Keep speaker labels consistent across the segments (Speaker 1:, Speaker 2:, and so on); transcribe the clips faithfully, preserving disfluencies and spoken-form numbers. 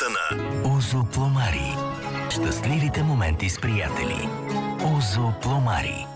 Speaker 1: рецепта на
Speaker 2: Озо Пломари. Щастливите моменти с приятели. Озо Пломари.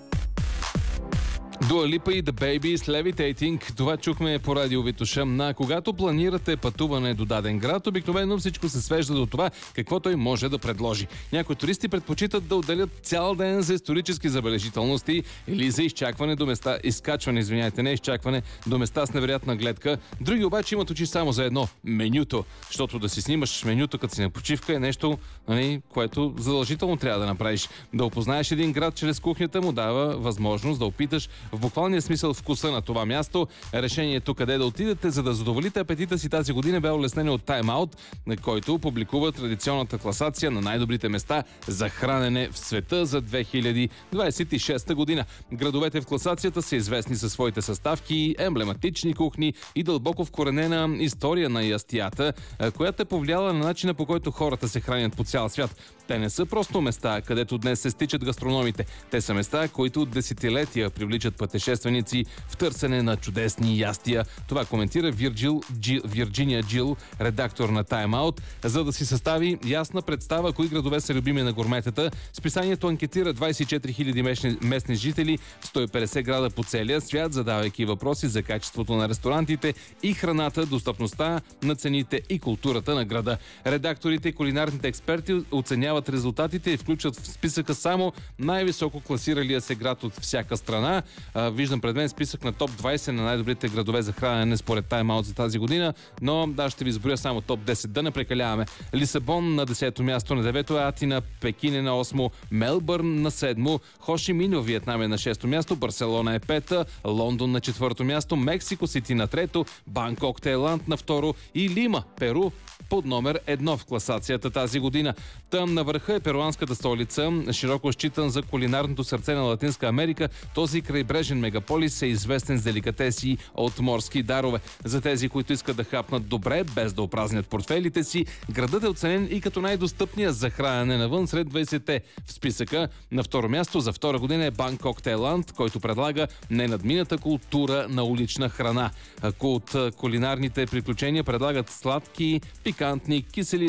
Speaker 3: Дуа Липа и The Baby с Levitating. Това чухме по радио Витоша. На когато планирате пътуване до даден град, обикновено всичко се свежда до това какво той може да предложи. Някои туристи предпочитат да отделят цял ден за исторически забележителности или за изчакване до места, изкачване, извиняйте, не изчакване до места с невероятна гледка. Други обаче имат очи само за едно – менюто. Защото да си снимаш менюто като си на почивка е нещо, нали, което задължително трябва да направиш. Да опознаеш един град чрез кухнята му дава възможност да опиташ в буквалния смисъл вкуса на това място. Решението къде да отидете, за да задоволите апетита си тази година, бе улеснено от Time Out, който публикува традиционната класация на най-добрите места за хранене в света за две хиляди двадесет и шеста година. Градовете в класацията са известни със своите съставки, емблематични кухни и дълбоко вкоренена история на ястията, която е повлияла на начина, по който хората се хранят по цял свят. Те не са просто места, където днес се стичат гастрономите. Те са места, които от десетилетия привличат пътешественици в търсене на чудесни ястия. Това коментира Вирджил, Джил, Вирджиния Джил, редактор на Time Out. За да си състави ясна представа кои градове са любими на гурметата, списанието анкетира двадесет и четири хиляди местни, местни жители в сто и петдесет града по целия свят, задавайки въпроси за качеството на ресторантите и храната, достъпността на цените и културата на града. Редакторите и кулинарните експерти оценяват резултатите и включват в списъка само най-високо класиралия се град от всяка страна. А, виждам пред мен списък на топ двадесет на най-добрите градове за хранене според Time Out за тази година, но да, ще ви изброя само топ десет, да не прекаляваме. Лисабон на десето място, на девето е Атина, Пекин е на осмо, Мелбърн на седмо, Хоши Мино, Виетнам е на шесто място, Барселона е пета, Лондон на четвърто място, Мексико Сити на трето, Банкок, Тайланд на второ и Лима, Перу, под номер едно в класацията тази година. Там на върха е перуанската столица, широко считан за кулинарното сърце на Латинска Америка. Този крайбрежен мегаполис е известен с деликатеси от морски дарове. За тези, които искат да хапнат добре, без да опразнят портфелите си, градът е оценен и като най-достъпния за хранене навън сред двадесетте в списъка. На второ място за втора година е Банкок, Тайланд, който предлага ненадмината култура на улична храна. Ако от кулинарните приключения предлагат сладки, пикантни, кисели